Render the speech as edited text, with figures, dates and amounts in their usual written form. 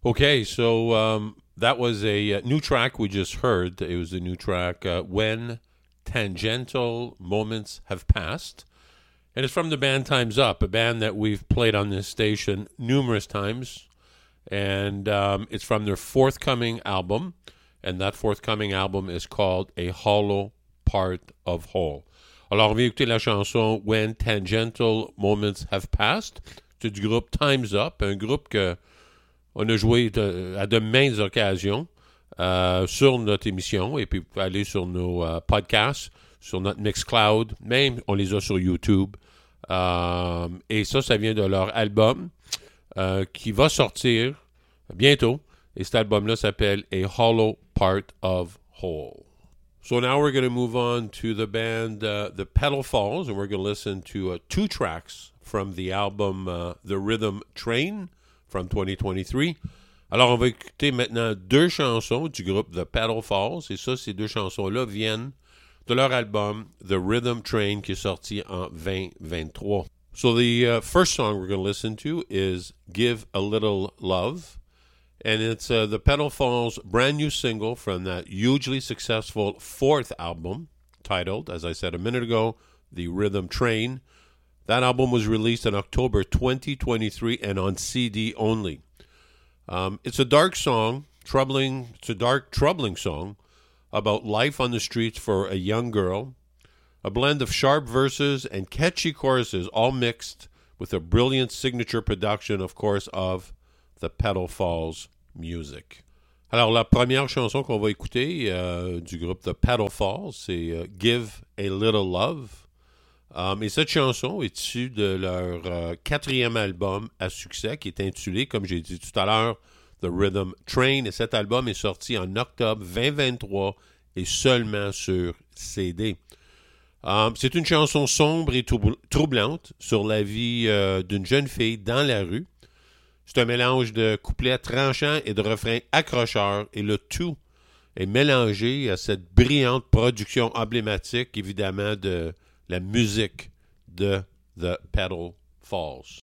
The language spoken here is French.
Okay, so that was a new track we just heard. It was the new track When Tangential Moments Have Passed. And it's from the band Time's Up, a band that we've played on this station numerous times. And it's from their forthcoming album. And that forthcoming album is called A Hollow Part of Whole. Alors, on vient écouter la chanson When Tangential Moments Have Passed. C'est du groupe Time's Up, un groupe que on a joué à de maintes occasions sur notre émission. Et puis, vous pouvez aller sur nos podcasts, sur notre Mixcloud. Même, on les a sur YouTube. Et ça vient de leur album qui va sortir bientôt. Et cet album-là s'appelle A Hollow Part of Whole. So now we're going to move on to the band The Pedal Falls, and we're going to listen to two tracks from the album The Rhythm Train from 2023. Alors, on va écouter maintenant deux chansons du groupe The Pedal Falls, et ça, ces deux chansons-là viennent de leur album The Rhythm Train qui est sorti en 2023. So the first song we're going to listen to is Give a Little Love. And it's the Pedal Falls' brand new single from that hugely successful fourth album, titled, as I said a minute ago, The Rhythm Train. That album was released in October 2023 and on CD only. It's a dark song, it's a dark, troubling song about life on the streets for a young girl. A blend of sharp verses and catchy choruses, all mixed with a brilliant signature production, of course, of The Pedal Falls music. Alors, la première chanson qu'on va écouter du groupe The Pedal Falls, c'est Give a Little Love. Et cette chanson est issue de leur quatrième album à succès, qui est intitulé, comme j'ai dit tout à l'heure, The Rhythm Train. Et cet album est sorti en octobre 2023 et seulement sur CD. C'est une chanson sombre et troublante sur la vie d'une jeune fille dans la rue. C'est un mélange de couplets tranchants et de refrains accrocheurs, et le tout est mélangé à cette brillante production emblématique, évidemment, de la musique de The Pedal Falls.